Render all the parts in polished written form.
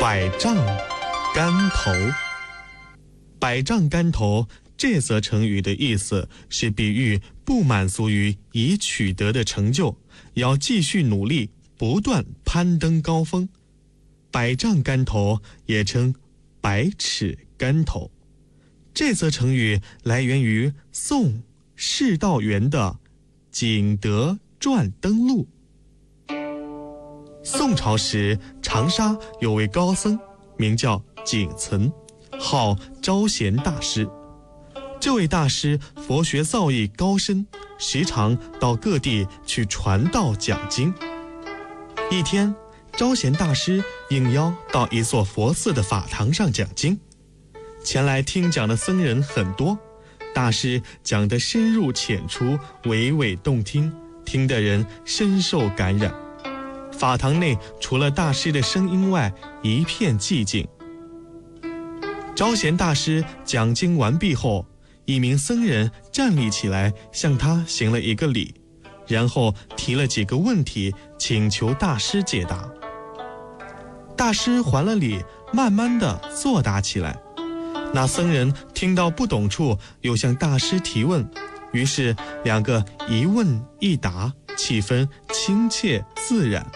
百丈竿头。百丈竿头这则成语的意思是比喻不满足于已取得的成就，要继续努力，不断攀登高峰。百丈竿头也称百尺竿头。这则成语来源于宋释道元的《景德传登录》。宋朝时，长沙有位高僧，名叫景岑，号招贤大师。这位大师佛学造诣高深，时常到各地去传道讲经。一天，招贤大师应邀到一座佛寺的法堂上讲经，前来听讲的僧人很多，大师讲得深入浅出，娓娓动听，听的人深受感染。法堂内除了大师的声音外，一片寂静。招贤大师讲经完毕后，一名僧人站立起来，向他行了一个礼，然后提了几个问题，请求大师解答。大师还了礼，慢慢地作答起来。那僧人听到不懂处，又向大师提问，于是两个一问一答，气氛亲切自然。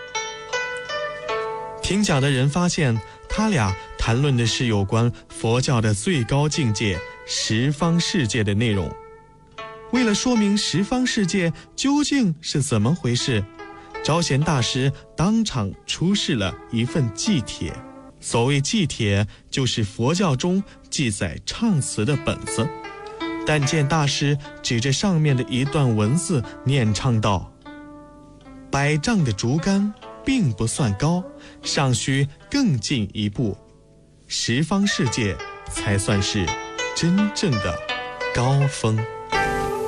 听讲的人发现，他俩谈论的是有关佛教的最高境界十方世界的内容。为了说明十方世界究竟是怎么回事，招贤大师当场出示了一份记帖。所谓记帖，就是佛教中记载唱词的本子。但见大师指着上面的一段文字念唱道：百丈的竹竿并不算高，尚需更进一步，十方世界才算是真正的高峰。